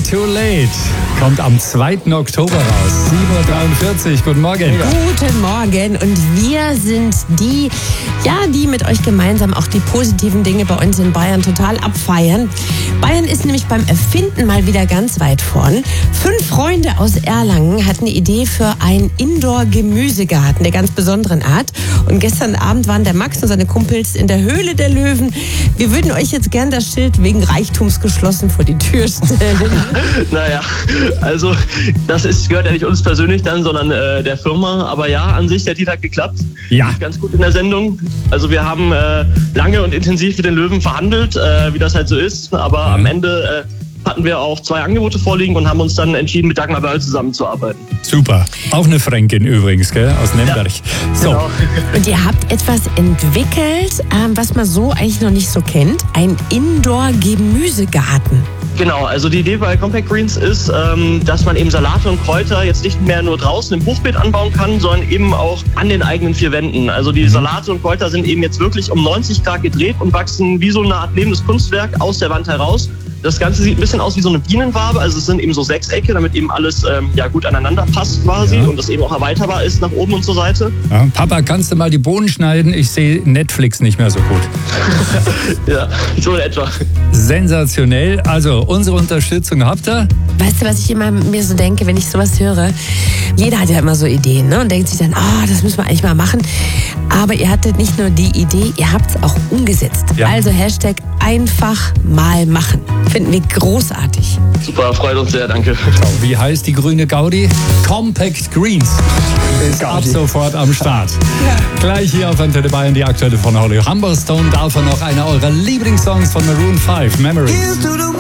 Too Late kommt am 2. Oktober raus. 7.43 Uhr. Guten Morgen. Guten Morgen. Und wir sind die mit euch gemeinsam auch die positiven Dinge bei uns in Bayern total abfeiern. Bayern ist nämlich beim Erfinden mal wieder ganz weit vorn. 5 Freunde aus Erlangen hatten eine Idee für einen Indoor-Gemüsegarten der ganz besonderen Art. Und gestern Abend waren der Max und seine Kumpels in der Höhle der Löwen. Wir würden euch jetzt gern das Schild wegen Reichtums geschlossen vor die Tür stellen. Naja, also gehört ja nicht uns persönlich dann, sondern der Firma. Aber ja, an sich, der Deal hat geklappt. Ja. Ganz gut in der Sendung. Also wir haben lange und intensiv mit den Löwen verhandelt, wie das halt so ist. Aber am Ende hatten wir auch 2 Angebote vorliegen und haben uns dann entschieden, mit Dagmar Börl zusammenzuarbeiten. Super. Auch eine Fränkin übrigens, gell? Aus Nürnberg. Ja, so. Genau. Und ihr habt etwas entwickelt, was man so eigentlich noch nicht so kennt. Ein Indoor-Gemüsegarten. Genau, also die Idee bei Compact Greens ist, dass man eben Salate und Kräuter jetzt nicht mehr nur draußen im Hochbeet anbauen kann, sondern eben auch an den eigenen 4 Wänden. Also die Salate und Kräuter sind eben jetzt wirklich um 90 Grad gedreht und wachsen wie so eine Art lebendes Kunstwerk aus der Wand heraus. Das Ganze sieht ein bisschen aus wie so eine Bienenwabe, also es sind eben so 6-Ecke, damit eben alles gut aneinander passt quasi und das eben auch erweiterbar ist nach oben und zur Seite. Ja, Papa, kannst du mal die Bohnen schneiden? Ich sehe Netflix nicht mehr so gut. Ja, so in etwa. Sensationell. Also, unsere Unterstützung habt ihr? Weißt du, was ich immer mir so denke, wenn ich sowas höre? Jeder hat ja immer so Ideen, ne? Und denkt sich dann, das müssen wir eigentlich mal machen. Aber ihr hattet nicht nur die Idee, ihr habt es auch umgesetzt. Ja. Also #, einfach mal machen. Finden wir großartig. Super, freut uns sehr, danke. Wie heißt die grüne Gaudi? Compact Greens. Ist ab sofort am Start. Ja. Gleich hier auf Antenne Bayern die aktuelle von Holly Humberstone. Davon noch einer eurer Lieblingssongs von Maroon 5, Memories.